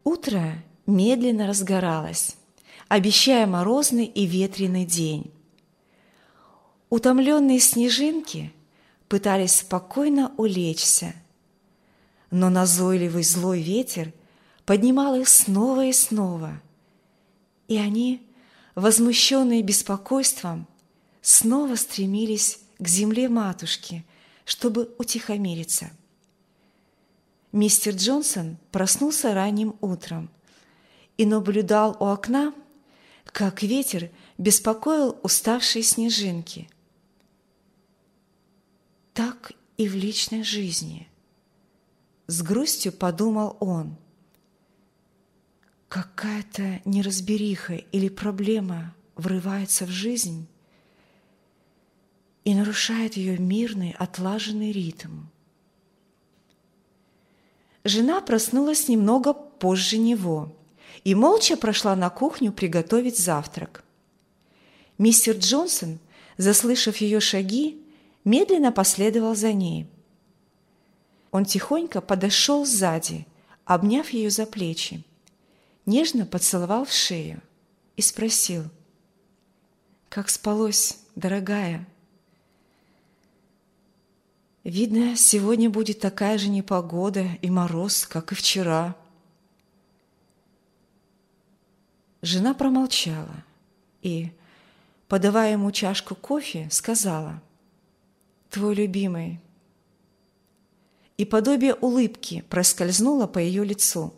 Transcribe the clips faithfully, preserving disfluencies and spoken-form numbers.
Утро медленно разгоралось, обещая морозный и ветреный день. Утомленные снежинки пытались спокойно улечься, но назойливый злой ветер поднимал их снова и снова, и они, возмущенные беспокойством, снова стремились к земле матушки, чтобы утихомириться. Мистер Джонсон проснулся ранним утром и наблюдал у окна, как ветер беспокоил уставшие снежинки. Так и в личной жизни. С грустью подумал он. Какая-то неразбериха или проблема врывается в жизнь и нарушает ее мирный, отлаженный ритм. Жена проснулась немного позже него и молча прошла на кухню приготовить завтрак. Мистер Джонсон, заслышав ее шаги, медленно последовал за ней. Он тихонько подошел сзади, обняв ее за плечи, нежно поцеловал в шею и спросил: «Как спалось, дорогая?» «Видно, сегодня будет такая же непогода и мороз, как и вчера». Жена промолчала и, подавая ему чашку кофе, сказала: «Твой любимый». И подобие улыбки проскользнуло по ее лицу.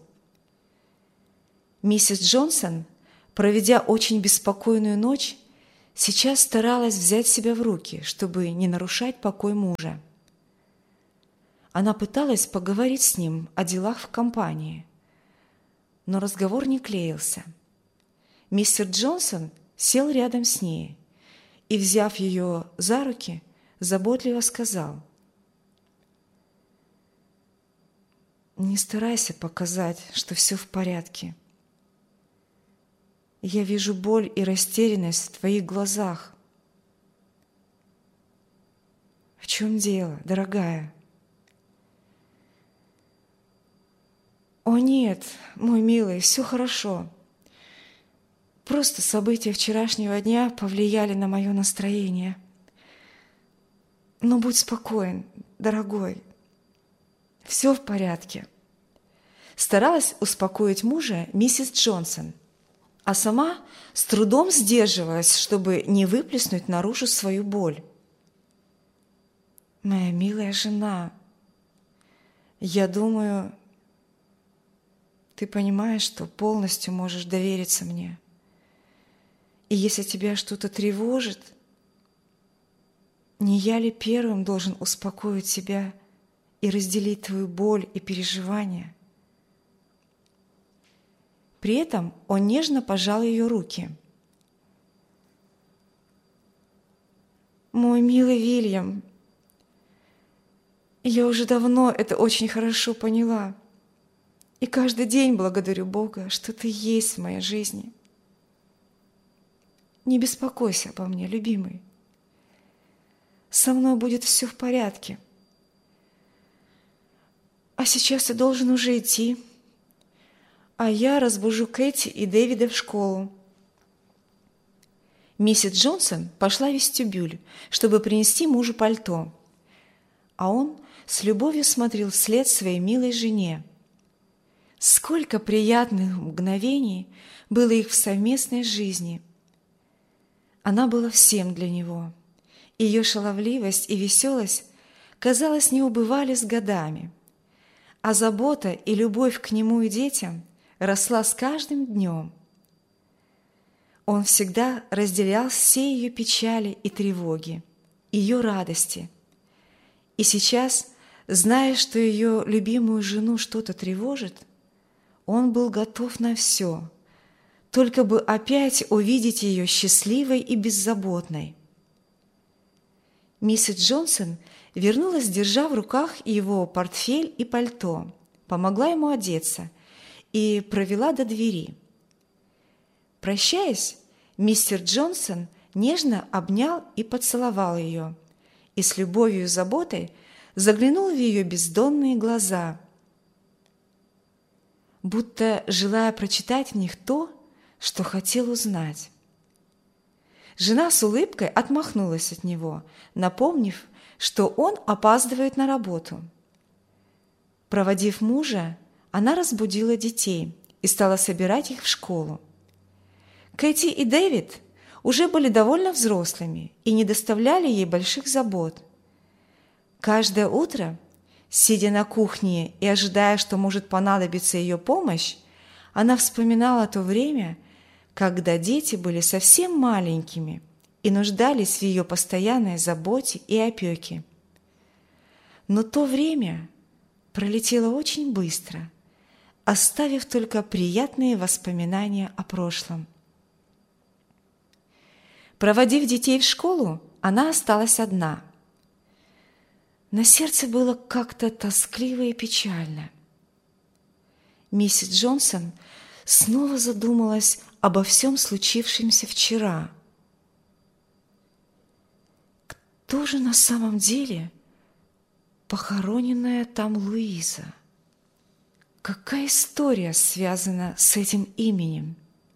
Миссис Джонсон, проведя очень беспокойную ночь, сейчас старалась взять себя в руки, чтобы не нарушать покой мужа. Она пыталась поговорить с ним о делах в компании, но разговор не клеился. Мистер Джонсон сел рядом с ней и, взяв ее за руки, заботливо сказал: «Не старайся показать, что все в порядке. Я вижу боль и растерянность в твоих глазах. В чем дело, дорогая?» «О нет, мой милый, все хорошо. Просто события вчерашнего дня повлияли на мое настроение. Но будь спокоен, дорогой, все в порядке». Старалась успокоить мужа миссис Джонсон, а сама с трудом сдерживалась, чтобы не выплеснуть наружу свою боль. «Моя милая жена, я думаю, ты понимаешь, что полностью можешь довериться мне. И если тебя что-то тревожит, не я ли первым должен успокоить тебя и разделить твою боль и переживания?» При этом он нежно пожал ее руки. «Мой милый Вильям, я уже давно это очень хорошо поняла, и каждый день благодарю Бога, что ты есть в моей жизни. Не беспокойся обо мне, любимый. Со мной будет все в порядке. А сейчас ты должен уже идти, а я разбужу Кэти и Дэвида в школу». Миссис Джонсон пошла в вестибюль, чтобы принести мужу пальто, а он с любовью смотрел вслед своей милой жене. Сколько приятных мгновений было их в совместной жизни! Она была всем для него. Ее шаловливость и веселость, казалось, не убывали с годами, а забота и любовь к нему и детям росла с каждым днем. Он всегда разделял все ее печали и тревоги, ее радости. И сейчас, зная, что ее любимую жену что-то тревожит, он был готов на все, только бы опять увидеть ее счастливой и беззаботной. Миссис Джонсон вернулась, держа в руках его портфель и пальто, помогла ему одеться и провела до двери. Прощаясь, мистер Джонсон нежно обнял и поцеловал ее и с любовью и заботой заглянул в ее бездонные глаза. будто желая прочитать в них то, что хотел узнать. Жена с улыбкой отмахнулась от него, напомнив, что он опаздывает на работу. Проводив мужа, она разбудила детей и стала собирать их в школу. Кэти и Дэвид уже были довольно взрослыми и не доставляли ей больших забот. Каждое утро, сидя на кухне и ожидая, что может понадобиться ее помощь, она вспоминала то время, когда дети были совсем маленькими и нуждались в ее постоянной заботе и опеке. Но то время пролетело очень быстро, оставив только приятные воспоминания о прошлом. Проводив детей в школу, она осталась одна. На сердце было как-то тоскливо и печально. Миссис Джонсон снова задумалась обо всем случившемся вчера. Кто же на самом деле похороненная там Луиза? Какая история связана с этим именем?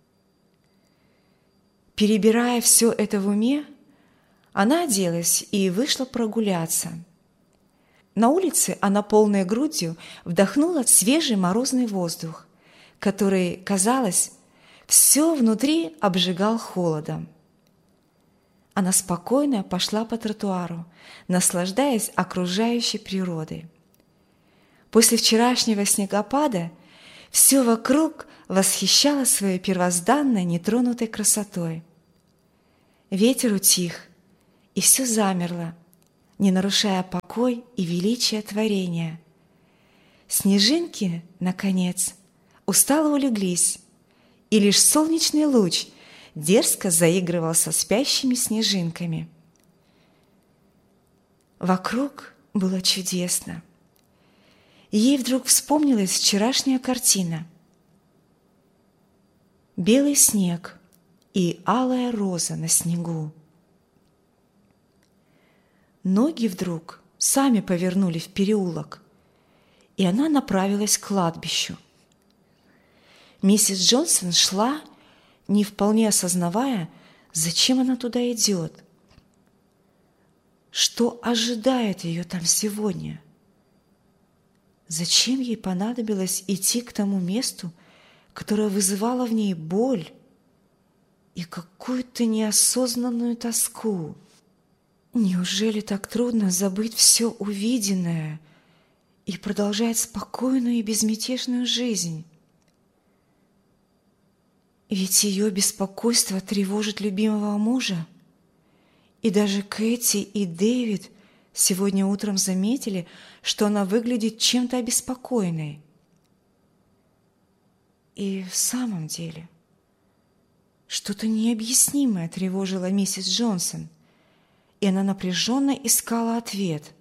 Перебирая все это в уме, она оделась и вышла прогуляться. На улице она полной грудью вдохнула свежий морозный воздух, который, казалось, все внутри обжигал холодом. Она спокойно пошла по тротуару, наслаждаясь окружающей природой. После вчерашнего снегопада все вокруг восхищало своей первозданной нетронутой красотой. Ветер утих, и все замерло, не нарушая покой и величие творения. Снежинки, наконец, устало улеглись, и лишь солнечный луч дерзко заигрывал со спящими снежинками. Вокруг было чудесно. Ей вдруг вспомнилась вчерашняя картина. Белый снег и алая роза на снегу. Ноги вдруг сами повернули в переулок, и она направилась к кладбищу. Миссис Джонсон шла, не вполне осознавая, зачем она туда идет. Что ожидает ее там сегодня? Зачем ей понадобилось идти к тому месту, которое вызывало в ней боль и какую-то неосознанную тоску? Неужели так трудно забыть все увиденное и продолжать спокойную и безмятежную жизнь? Ведь ее беспокойство тревожит любимого мужа, и даже Кэти и Дэвид сегодня утром заметили, что она выглядит чем-то обеспокоенной. И в самом деле что-то необъяснимое тревожило миссис Джонсон, и она напряженно искала ответ.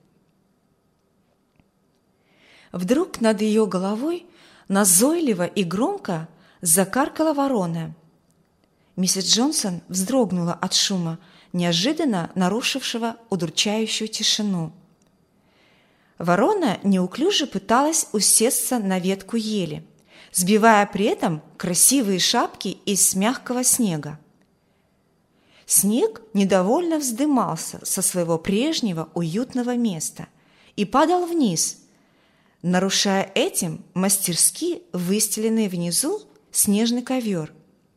Вдруг над ее головой назойливо и громко закаркала ворона. Миссис Джонсон вздрогнула от шума, неожиданно нарушившего удручающую тишину. Ворона неуклюже пыталась усесться на ветку ели, сбивая при этом красивые шапки из мягкого снега. Снег недовольно вздымался со своего прежнего уютного места и падал вниз, нарушая этим мастерски выстеленный внизу снежный ковер.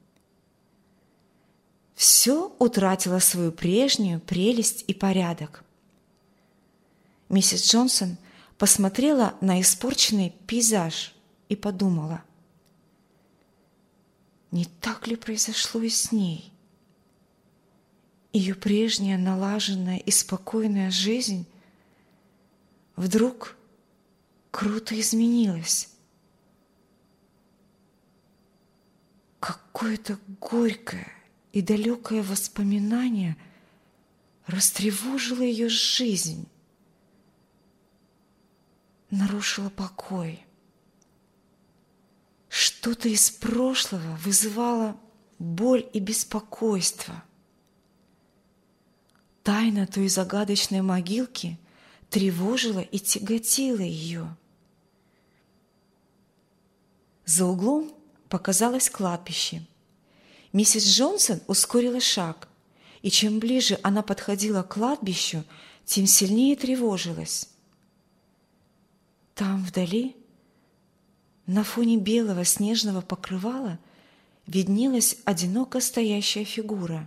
Все утратило свою прежнюю прелесть и порядок. Миссис Джонсон посмотрела на испорченный пейзаж и подумала, не так ли произошло и с ней? Ее прежняя налаженная и спокойная жизнь вдруг круто изменилась. Какое-то горькое и далекое воспоминание растревожило ее жизнь, нарушило покой. Что-то из прошлого вызывало боль и беспокойство. Тайна той загадочной могилки тревожила и тяготила ее. За углом показалось кладбище. Миссис Джонсон ускорила шаг, и чем ближе она подходила к кладбищу, тем сильнее тревожилась. Там вдали, на фоне белого снежного покрывала, виднелась одиноко стоящая фигура.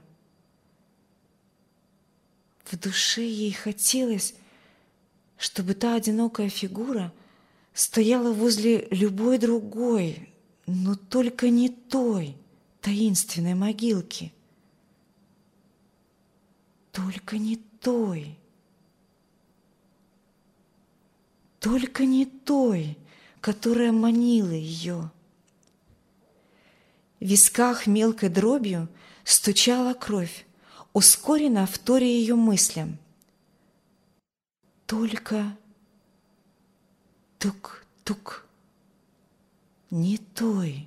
В душе ей хотелось, чтобы та одинокая фигура стояла возле любой другой, но только не той таинственной могилки. Только не той. Только не той, которая манила ее. В висках мелкой дробью стучала кровь, ускоренно вторя ее мыслям. Только тук-тук, не той.